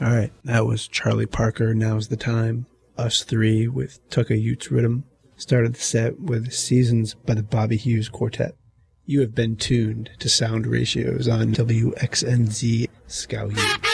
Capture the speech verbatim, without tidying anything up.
All right, that was Charlie Parker, Now's the Time. Us Three with Tucka Utes Rhythm. Started the set with Seasons by the Bobby Hughes Quartet. You have been tuned to Sound Ratios on W X N Z Skowhew.